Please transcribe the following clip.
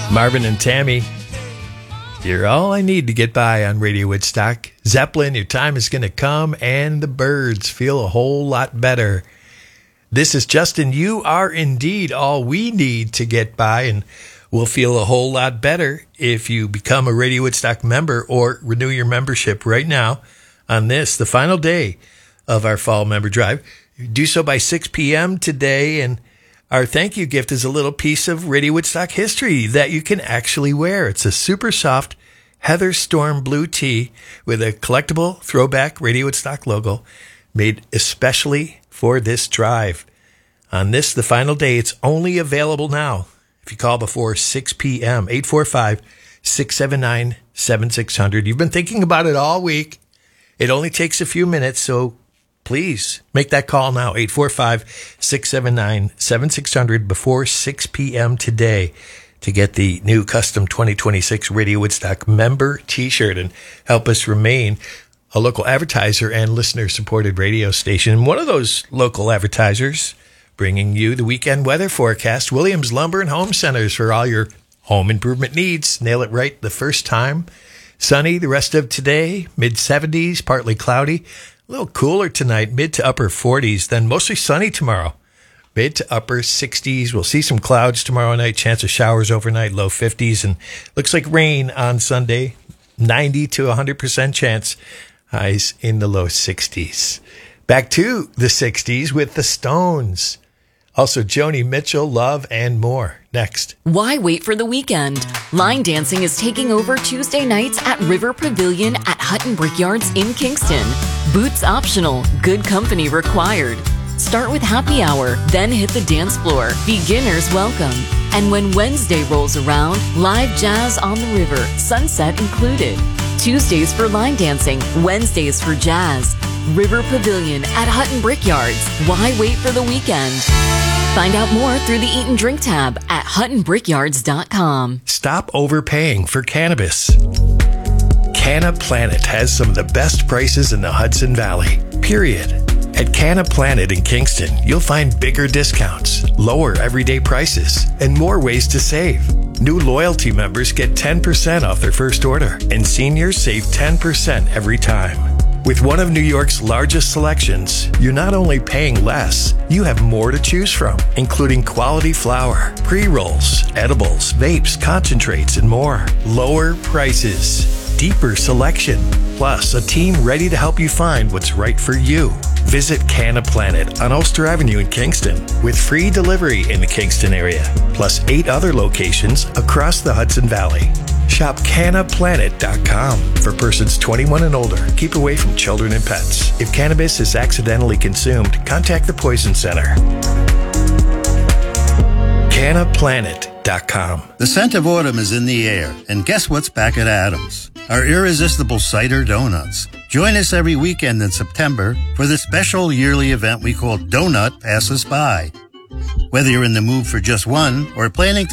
Marvin and Tammy, you're all I need to get by on Radio Woodstock. Zeppelin, your time is going to come, and the Byrds feel a whole lot better. This is Justin. You are indeed all we need to get by, and we'll feel a whole lot better if you become a Radio Woodstock member or renew your membership right now on this, the final day of our fall member drive. Do so by 6 p.m. today, and our thank you gift is a little piece of Radio Woodstock history that you can actually wear. It's a super soft Heather Storm blue tee with a collectible throwback Radio Woodstock logo made especially for this drive. On this, the final day, it's only available now. If you call before 6 p.m., 845-679-7600. You've been thinking about it all week. It only takes a few minutes, so please make that call now, 845-679-7600 before 6 p.m. today to get the new custom 2026 Radio Woodstock member t-shirt and help us remain a local advertiser and listener-supported radio station. And one of those local advertisers bringing you the weekend weather forecast, Williams Lumber and Home Centers for all your home improvement needs. Nail it right the first time. Sunny the rest of today, mid-70s, partly cloudy. A little cooler tonight, mid to upper 40s, then mostly sunny tomorrow, mid to upper 60s. We'll see some clouds tomorrow night, chance of showers overnight, low 50s, and looks like rain on Sunday, 90 to 100% chance, highs in the low 60s. Back to the 60s with the Stones. Also, Joni Mitchell, Love, and more. Next. Why wait for the weekend? Line dancing is taking over Tuesday nights at River Pavilion at Hutton Brickyards in Kingston. Boots optional, good company required. Start with happy hour, then hit the dance floor. Beginners welcome. And when Wednesday rolls around, live jazz on the river, sunset included. Tuesdays for line dancing, Wednesdays for jazz. River Pavilion at Hutton Brickyards. Why wait for the weekend? Find out more through the Eat and Drink tab at HuttonBrickyards.com. Stop overpaying for cannabis. Canna Planet has some of the best prices in the Hudson Valley, period. At Canna Planet in Kingston, you'll find bigger discounts, lower everyday prices, and more ways to save. New loyalty members get 10% off their first order, and seniors save 10% every time. With one of New York's largest selections, you're not only paying less, you have more to choose from, including quality flower, pre-rolls, edibles, vapes, concentrates, and more. Lower prices, deeper selection, plus a team ready to help you find what's right for you. Visit Canna Planet on Ulster Avenue in Kingston with free delivery in the Kingston area, plus 8 other locations across the Hudson Valley. Shop cannaplanet.com for persons 21 and older. Keep away from children and pets. If cannabis is accidentally consumed, contact the Poison Center. cannaplanet.com. The scent of autumn is in the air, and guess what's back at Adams? Our irresistible cider donuts. Join us every weekend in September for the special yearly event we call Donut Passes By. Whether you're in the mood for just one or planning to